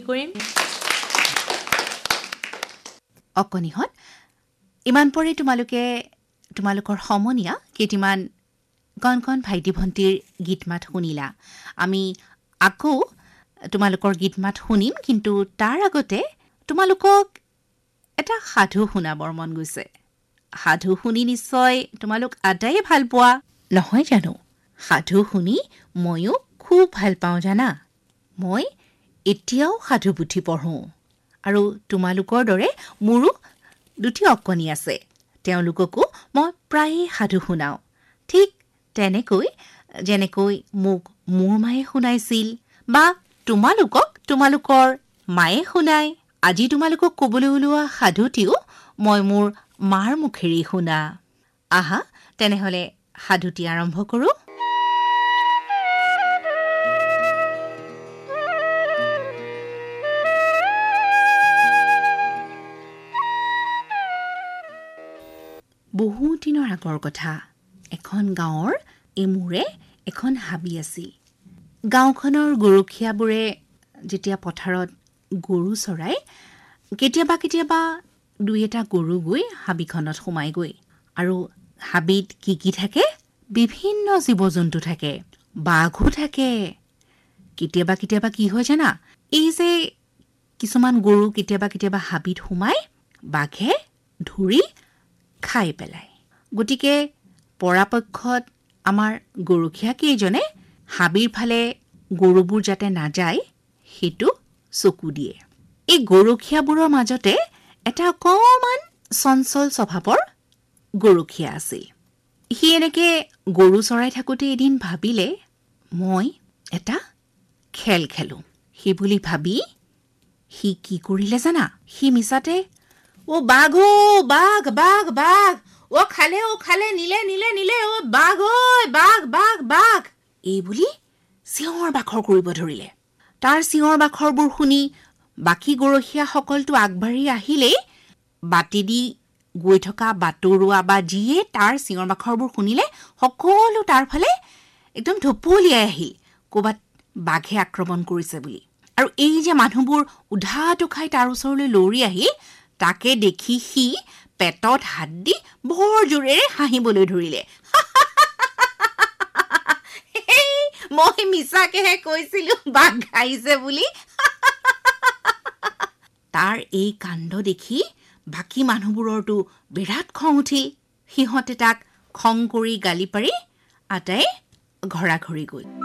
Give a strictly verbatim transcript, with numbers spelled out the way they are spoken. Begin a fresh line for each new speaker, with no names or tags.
কৰিম।
অকণিহঁত ইমান পৰে তোমালোকে তোমালোকৰ সমনীয়া কেইটিমান কণ কণ ভাইটি ভণ্টিৰ গীত মাত শুনিলা। আমি আকৌ তোমালোকৰ গীত মাত শুনিম, কিন্তু তাৰ আগতে তোমালোকক এটা সাধু শুনাবৰ মন গৈছে। সাধু শুনি নিশ্চয় তোমালোক আটাইয়ে ভাল পোৱা নহয় জানো? সাধু শুনি ময়ো খুব ভাল পাওঁ জানা। মই এতিয়াও সাধু পুথি পঢ়োঁ, আৰু তোমালোকৰ দৰে মোৰো দুটি অকণি আছে। তেওঁলোককো মই প্ৰায়ে সাধু শুনাওঁ, ঠিক তেনেকৈ যেনেকৈ মোক মোৰ মায়ে শুনাইছিল, বা তোমালোকক তোমালোকৰ মায়ে শুনায়। আজি তোমালোকক ক'বলৈ ওলোৱা সাধুটিও মই মোৰ মাৰ মুখেৰেই শুনা। আহা তেনেহ'লে সাধুটি আৰম্ভ কৰোঁ। বহু দিনৰ আগৰ কথা। এখন গাঁৱৰ এমূৰে এখন হাবি আছিল। গাঁওখনৰ গৰখীয়াবোৰে যেতিয়া পথাৰত গৰু চৰায়, কেতিয়াবা কেতিয়াবা দুই এটা গৰু গৈ হাবিখনত সোমাইগৈ। আৰু হাবিত কি কি থাকে? বিভিন্ন জীৱ জন্তু থাকে, বাঘো থাকে। কেতিয়াবা কেতিয়াবা কি হয় জানা? এই যে কিছুমান গৰু কেতিয়াবা কেতিয়াবা হাবিত সোমাই বাঘে ধৰি খাই পেলায়। গতিকে পৰাপক্ষত আমাৰ গৰখীয়া কেইজনে হাবিৰ ফালে গৰুবোৰ যাতে নাযায় সেইটো চকু দিয়ে। এই গৰখীয়াবোৰৰ মাজতে এটা অকণমান চঞ্চল স্বভাৱৰ গৰখীয়া আছিল। সি এনেকে গৰু চৰাই থাকোঁতে এদিন ভাবিলে, মই এটা খেল খেলোঁ। সেই বুলি ভাবি সি কি কৰিলে জানা? সি মিছাতে অ' বাঘ অ' বাঘ বাঘ বাঘ অ' খালে অ' খালে নিলে নিলে নিলে অ' বাঘ ঐ বাঘ বাঘ বাঘ এই বুলি চিঞৰ বাখৰ কৰিব ধৰিলে। তাৰ চিঞৰ বাখৰবোৰ শুনি বাকী গৰখীয়াসকলটো আগবাঢ়ি আহিলেই বাটেদি গৈ থকা বাটৰুৱা বা যিয়ে তাৰ চিঞৰ বাখৰবোৰ শুনিলে সকলো তাৰ ফালে একদম ঢপলিয়াই আহিল, ক'ৰবাত বাঘে আক্ৰমণ কৰিছে বুলি। আৰু এই যে মানুহবোৰ উধাটো খাই তাৰ ওচৰলৈ লৰি আহিল, তাকে দেখি সি পেটত হাত দি বৰ জোৰেৰে হাঁহিবলৈ ধৰিলে। মই মিছাকেহে কৈছিলোঁ বাঘ আহিছে বুলি। তাৰ এই কাণ্ড দেখি বাকী মানুহবোৰৰতো বিৰাট খং উঠিল। সিহঁতে তাক খং কৰি গালি পাৰি আটাই ঘৰা ঘৰি গ'ল।